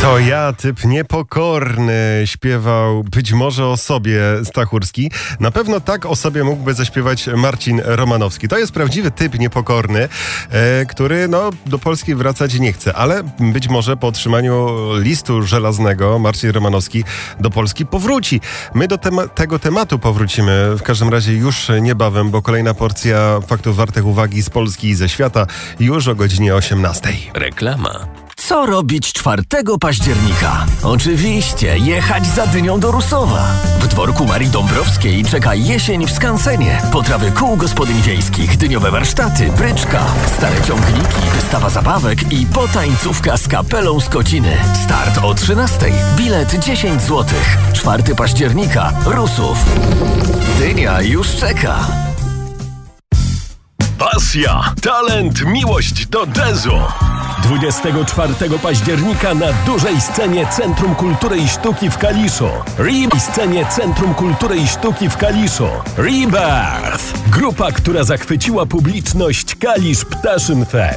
To ja, typ niepokorny, śpiewał być może o sobie Stachurski. Na pewno tak o sobie mógłby zaśpiewać Marcin Romanowski. To jest prawdziwy typ niepokorny, który do Polski wracać nie chce, ale być może po otrzymaniu listu żelaznego Marcin Romanowski do Polski powróci. My do tego tematu powrócimy w każdym razie już niebawem, bo kolejna porcja faktów wartych uwagi z Polski i ze świata już o godzinie 18. Reklama. Co robić 4 października? Oczywiście jechać za dynią do Rusowa. W dworku Marii Dąbrowskiej czeka jesień w skansenie. Potrawy kół gospodyń wiejskich, dyniowe warsztaty, bryczka, stare ciągniki, wystawa zabawek i potańcówka z kapelą z Kociny. Start o 13:00. Bilet 10 zł. 4 października. Rusów. Dynia już czeka. Pasja, talent, miłość do jazzu. 24 października na dużej scenie Centrum Kultury i Sztuki w Kaliszu. Rebirth. Grupa, która zachwyciła publiczność Kalisz Ptaszyn Fest.